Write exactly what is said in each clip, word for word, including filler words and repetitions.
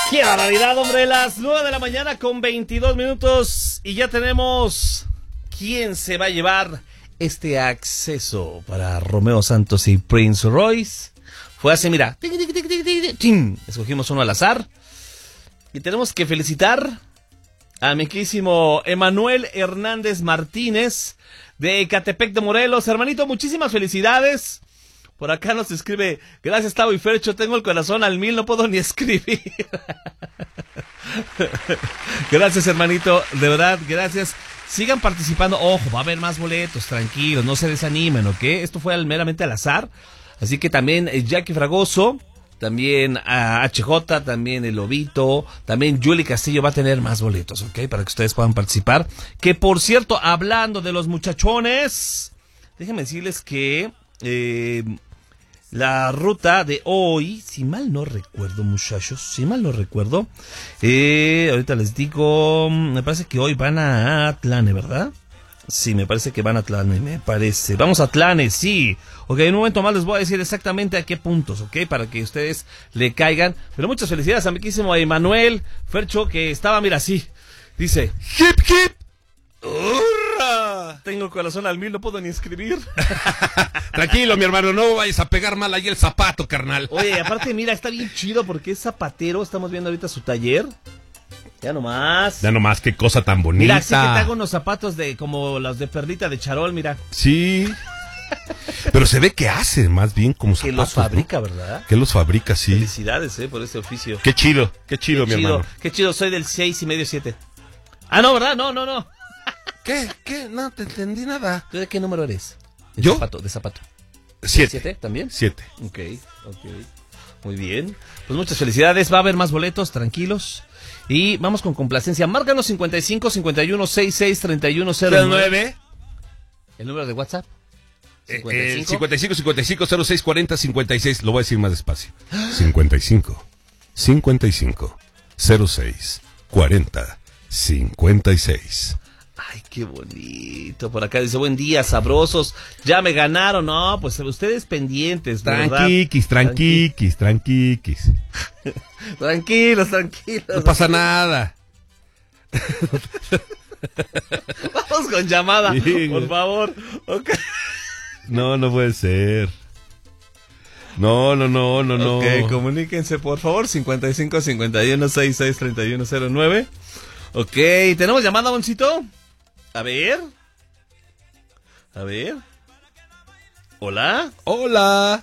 ¡Qué barbaridad, hombre! Las nueve de la mañana con veintidós minutos y ya tenemos quién se va a llevar este acceso para Romeo Santos y Prince Royce. Fue así, mira. Escogimos uno al azar. Y tenemos que felicitar a mi querísimo Emanuel Hernández Martínez de Ecatepec de Morelos. Hermanito, muchísimas felicidades. Por acá nos escribe, gracias Tavo y Fercho, tengo el corazón al mil, no puedo ni escribir. Gracias, hermanito, de verdad, gracias. Sigan participando, ojo, va a haber más boletos, tranquilos, no se desanimen, ¿ok? Esto fue meramente al azar, así que también eh, Jackie Fragoso, también a H J, también el Lobito, también Julie Castillo va a tener más boletos, ¿ok? Para que ustedes puedan participar. Que por cierto, hablando de los muchachones, déjenme decirles que... Eh, la ruta de hoy, si mal no recuerdo, muchachos, si mal no recuerdo, eh, ahorita les digo, me parece que hoy van a Atlane, ¿verdad? Sí, me parece que van a Atlane, me parece. Vamos a Atlane, sí. Ok, en un momento más les voy a decir exactamente a qué puntos, ok, para que ustedes le caigan. Pero muchas felicidades a mi quísimo Emanuel Fercho, que estaba, mira, así, dice, hip hip. ¡Hurra! Tengo el corazón al mil, no puedo ni escribir. Tranquilo, mi hermano, no vayas a pegar mal ahí el zapato, carnal. Oye, aparte, mira, está bien chido porque es zapatero. Estamos viendo ahorita su taller. Ya nomás. Ya nomás, qué cosa tan bonita. Mira, sí que te hago unos zapatos de como los de perlita de charol, mira. Sí. Pero se ve que hace más bien como zapatos, que los fabrica, ¿no? ¿Verdad? Que los fabrica, sí. Felicidades, eh, por ese oficio. Qué chido, qué chido, qué mi chido, hermano. Qué chido, soy del seis y medio, siete. Ah, no, ¿verdad? No, no, no. ¿Qué? ¿Qué? No te entendí nada. ¿Tú de qué número eres? De ¿Yo? Zapato, de zapato. Siete. ¿Siete también? Siete. Ok, ok. Muy bien. Pues muchas felicidades. Va a haber más boletos, tranquilos. Y vamos con complacencia. Márcanos cincuenta y cinco, cincuenta y uno, sesenta y seis, treinta y uno, cero nueve. ¿El número de WhatsApp? cincuenta y cinco, cincuenta y cinco, cincuenta y cinco, cero seis, cuarenta, cincuenta y seis. Lo voy a decir más despacio. cincuenta y cinco, cincuenta y cinco, cero seis, cuarenta, cincuenta y seis. Ay, qué bonito. Por acá dice, buen día, sabrosos. Ya me ganaron, no, pues ustedes pendientes, tranquiquis, tranquiquis, tranquiquis. Tranquilos, tranquilos. No pasa nada. Vamos con llamada, sí, por favor. Okay. No, no puede ser. No, no, no, no, no. Ok, comuníquense, por favor, cincuenta y cinco, cincuenta y uno, sesenta y seis, treinta y uno, cero nueve. Ok, ¿tenemos llamada, Boncito? A ver. A ver. Hola. Hola.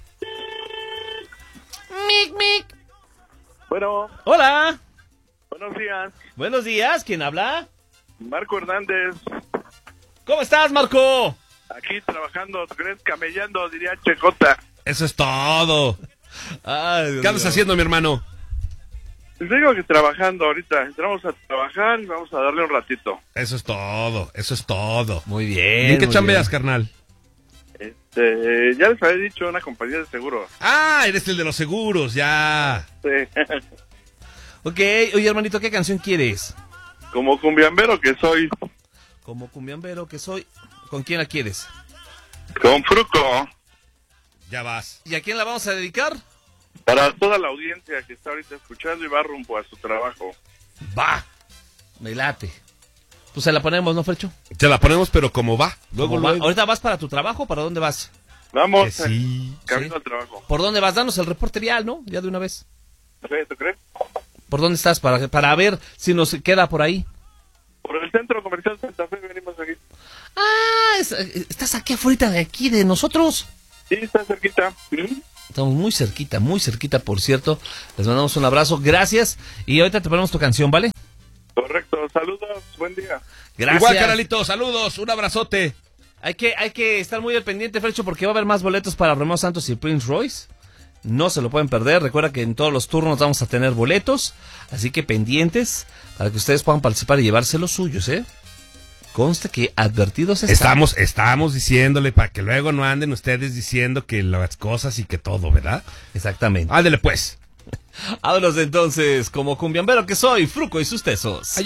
Mic, mic. Bueno. Hola. Buenos días. Buenos días, ¿quién habla? Marco Hernández. ¿Cómo estás, Marco? Aquí trabajando, ¿tú crees? Camellando, diría H J. Eso es todo. Ay, ¿qué andas haciendo, mi hermano? Les digo que trabajando ahorita, entramos a trabajar y vamos a darle un ratito. Eso es todo, eso es todo. Muy bien. ¿Y en qué chambeas, carnal? Este, ya les había dicho, una compañía de seguros. Ah, eres el de los seguros, ya. Sí. Ok, oye, hermanito, ¿qué canción quieres? Como cumbiambero que soy. Como cumbiambero que soy. ¿Con quién la quieres? Con Fruco. Ya vas. ¿Y a quién la vamos a dedicar? Para toda la audiencia que está ahorita escuchando y va rumbo a su trabajo. Va, me late. Pues se la ponemos, ¿no, Fercho? Se la ponemos, pero como va. Luego, luego. Va. ¿Ahorita vas para tu trabajo? ¿Para dónde vas? Vamos, que sí. camino ¿Sí? al trabajo. ¿Por dónde vas? Danos el reporte vial, ¿no? Ya de una vez. ¿Tú crees? ¿Por dónde estás? Para, para ver si nos queda por ahí. Por el Centro Comercial Santa Fe venimos aquí. Ah, es, estás aquí afuera de aquí, de nosotros. Sí, está cerquita. ¿Mm? Estamos muy cerquita, muy cerquita, por cierto. Les mandamos un abrazo, gracias. Y ahorita te ponemos tu canción, ¿vale? Correcto, saludos, buen día. Gracias. Igual, carnalito, saludos, un abrazote. Hay que, hay que estar muy al pendiente, Fercho, porque va a haber más boletos para Romeo Santos y Prince Royce. No se lo pueden perder. Recuerda que en todos los turnos vamos a tener boletos, así que pendientes para que ustedes puedan participar y llevarse los suyos, ¿eh? Conste que advertidos están. Estamos, estamos diciéndole para que luego no anden ustedes diciendo que las cosas y que todo, ¿verdad? Exactamente. Ándele pues. Háblanos entonces, como cumbiambero que soy, Fruco y sus tesos.